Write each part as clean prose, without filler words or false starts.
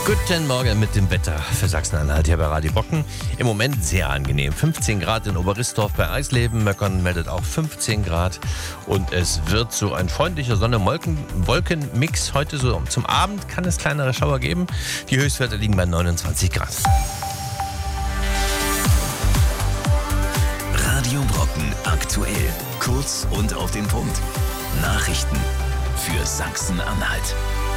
Guten Morgen mit dem Wetter für Sachsen-Anhalt hier bei Radio Brocken. Im Moment sehr angenehm. 15 Grad in Oberristorf bei Eisleben. Möckern meldet auch 15 Grad. Und es wird so ein freundlicher Sonne-Wolken-Mix. Heute so zum Abend kann es kleinere Schauer geben. Die Höchstwerte liegen bei 29 Grad. Radio Brocken aktuell. Kurz und auf den Punkt. Nachrichten für Sachsen-Anhalt.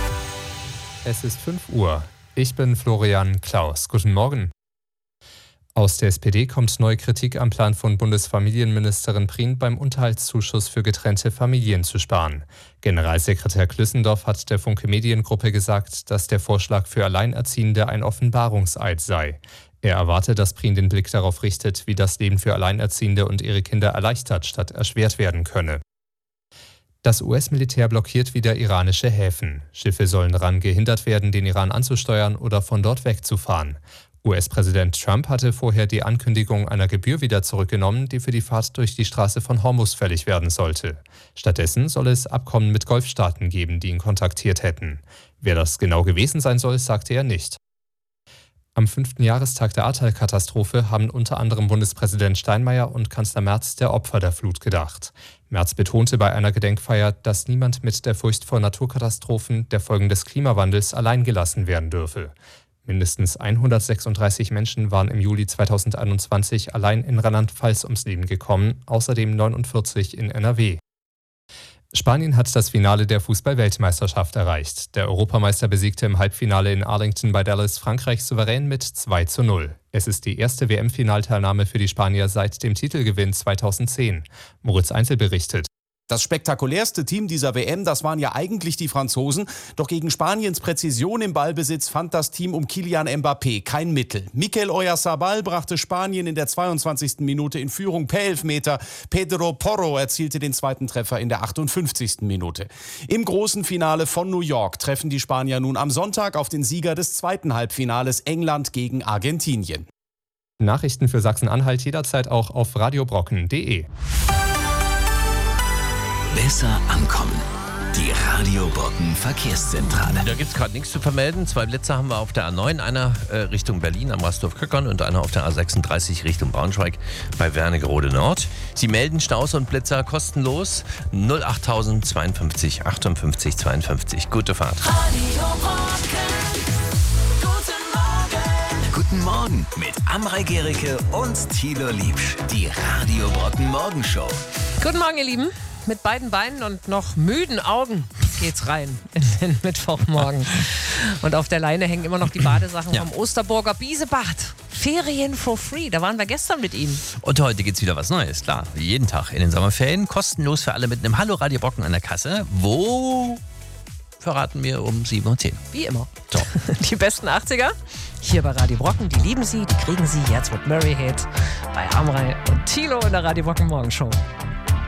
Es ist 5 Uhr. Ich bin Florian Klaus. Guten Morgen. Aus der SPD kommt neue Kritik am Plan von Bundesfamilienministerin Prien, beim Unterhaltszuschuss für getrennte Familien zu sparen. Generalsekretär Klüssendorf hat der Funke Mediengruppe gesagt, dass der Vorschlag für Alleinerziehende ein Offenbarungseid sei. Er erwarte, dass Prien den Blick darauf richtet, wie das Leben für Alleinerziehende und ihre Kinder erleichtert statt erschwert werden könne. Das US-Militär blockiert wieder iranische Häfen. Schiffe sollen daran gehindert werden, den Iran anzusteuern oder von dort wegzufahren. US-Präsident Trump hatte vorher die Ankündigung einer Gebühr wieder zurückgenommen, die für die Fahrt durch die Straße von Hormuz fällig werden sollte. Stattdessen soll es Abkommen mit Golfstaaten geben, die ihn kontaktiert hätten. Wer das genau gewesen sein soll, sagte er nicht. Am 5. Jahrestag der Ahrtal-Katastrophe haben unter anderem Bundespräsident Steinmeier und Kanzler Merz der Opfer der Flut gedacht. Merz betonte bei einer Gedenkfeier, dass niemand mit der Furcht vor Naturkatastrophen, der Folgen des Klimawandels, allein gelassen werden dürfe. Mindestens 136 Menschen waren im Juli 2021 allein in Rheinland-Pfalz ums Leben gekommen, außerdem 49 in NRW. Spanien hat das Finale der Fußball-Weltmeisterschaft erreicht. Der Europameister besiegte im Halbfinale in Arlington bei Dallas Frankreich souverän mit 2:0. Es ist die erste WM-Finalteilnahme für die Spanier seit dem Titelgewinn 2010. Moritz Einzel berichtet. Das spektakulärste Team dieser WM, das waren ja eigentlich die Franzosen. Doch gegen Spaniens Präzision im Ballbesitz fand das Team um Kylian Mbappé kein Mittel. Mikel Oyarzabal brachte Spanien in der 22. Minute in Führung per Elfmeter. Pedro Porro erzielte den zweiten Treffer in der 58. Minute. Im großen Finale von New York treffen die Spanier nun am Sonntag auf den Sieger des zweiten Halbfinales, England gegen Argentinien. Nachrichten für Sachsen-Anhalt jederzeit auch auf radiobrocken.de. Besser ankommen. Die Radio Brocken Verkehrszentrale. Da gibt es gerade nichts zu vermelden. 2 Blitzer haben wir auf der A9, einer Richtung Berlin am Rastorf-Köckern und einer auf der A36 Richtung Braunschweig bei Wernigerode Nord. Sie melden Staus und Blitzer kostenlos 08000 52 58 52. Gute Fahrt. Radio Brocken. Guten Morgen mit Amrei Gericke und Thilo Liebsch. Die Radio Brocken Morgenshow. Guten Morgen, ihr Lieben. Mit beiden Beinen und noch müden Augen geht's rein in den Mittwochmorgen. Und auf der Leine hängen immer noch die Badesachen vom Osterburger Biesebad. Ferien for free, da waren wir gestern mit Ihnen. Und heute gibt's wieder was Neues, klar. Wie jeden Tag in den Sommerferien. Kostenlos für alle mit einem Hallo Radio Brocken an der Kasse. Wo verraten wir um 7:10 Uhr. Wie immer. So. Die besten 80er hier bei Radio Brocken. Die lieben Sie, die kriegen Sie jetzt mit Murray Head bei Amrei und Thilo in der Radio Brocken Morgenshow.